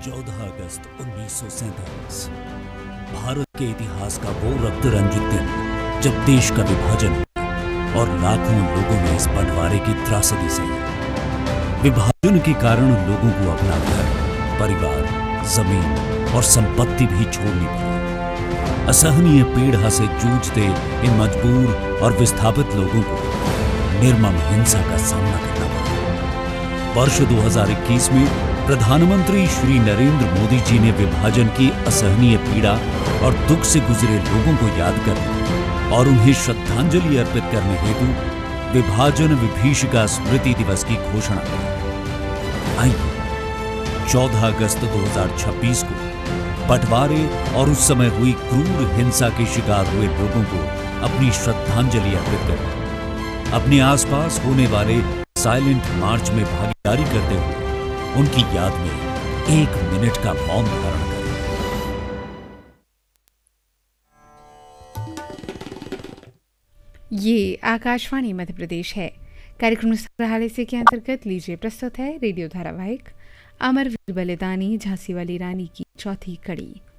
14 अगस्त 1947 भारत के इतिहास का वो रक्त रंजित दिन जब देश का विभाजन हुआ और लाखों लोगों ने इस बंटवारे की त्रासदी सही। विभाजन के कारण लोगों को अपना घर, परिवार, जमीन और संपत्ति भी छोड़नी पड़ी। असहनीय पीड़ा से जूझते इन मजबूर और विस्थापित लोगों को निर्मम हिंसा का सामना करना पड़ा। वर्ष 2021 में प्रधानमंत्री श्री नरेंद्र मोदी जी ने विभाजन की असहनीय पीड़ा और दुख से गुजरे लोगों को याद करने और उन्हें श्रद्धांजलि अर्पित करने हेतु विभाजन विभीषिका स्मृति दिवस की घोषणा की। आइए 14 अगस्त 2026 को बंटवारे और उस समय हुई क्रूर हिंसा के शिकार हुए लोगों को अपनी श्रद्धांजलि अर्पित करें। अपने आसपास होने वाले साइलेंट मार्च में भागीदारी करते हुए उनकी याद में 1 मिनट का मौन धारण करें। ये आकाशवाणी मध्य प्रदेश है। कार्यक्रम संग्रहालय से के अंतर्गत लीजिए प्रस्तुत है रेडियो धारावाहिक अमर वीर बलिदानी झांसी वाली रानी की चौथी कड़ी।